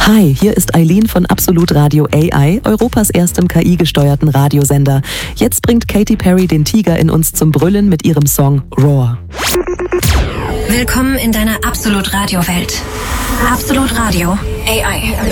Hi, hier ist Eileen von Absolut Radio AI, Europas erstem KI-gesteuerten Radiosender. Jetzt bringt Katy Perry den Tiger in uns zum Brüllen mit ihrem Song Roar. Willkommen in deiner Absolut Radio Welt. Absolut Radio AI.